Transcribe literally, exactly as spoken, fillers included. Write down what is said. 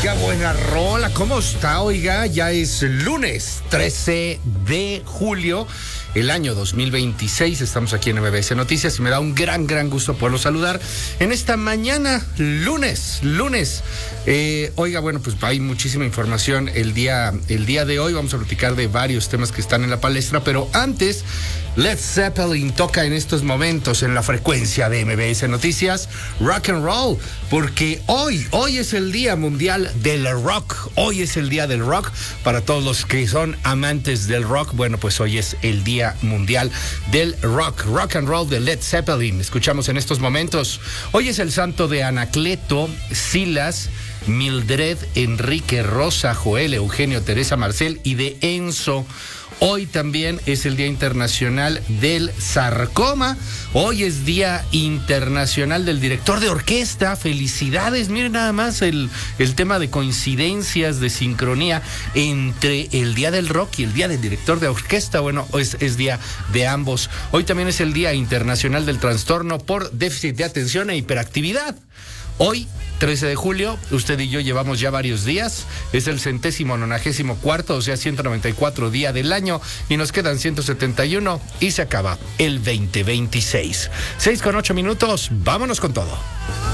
Qué buena rola, ¿cómo está? Oiga, ya es lunes trece de julio, el año dos mil veintiséis. Estamos aquí en M B S Noticias y me da un gran, gran gusto poderlo saludar en esta mañana, lunes, lunes. Eh, oiga, bueno, pues hay muchísima información el día, el día de hoy. Vamos a platicar de varios temas que están en la palestra, pero antes, Led Zeppelin toca en estos momentos en la frecuencia de M B S Noticias Rock and Roll, porque hoy, hoy es el Día Mundial del Rock. Hoy es el Día del Rock. Para todos los que son amantes del rock, bueno, pues hoy es el Día Mundial del Rock. Rock and Roll de Led Zeppelin. Escuchamos en estos momentos. Hoy es el santo de Anacleto, Silas, Mildred, Enrique, Rosa, Joel, Eugenio, Teresa, Marcel y de Enzo. Hoy también es el Día Internacional del Sarcoma. Hoy es Día Internacional del Director de Orquesta. Felicidades. Miren nada más el, el tema de coincidencias, de sincronía entre el Día del Rock y el Día del Director de Orquesta. Bueno, es, es día de ambos. Hoy también es el Día Internacional del Trastorno por Déficit de Atención e Hiperactividad. Hoy, trece de julio, usted y yo llevamos ya varios días, es el centésimo nonagésimo cuarto, o sea, ciento noventa y cuatro día del año, y nos quedan ciento setenta y uno y se acaba el veinte veintiséis. seis con ocho minutos, vámonos con todo.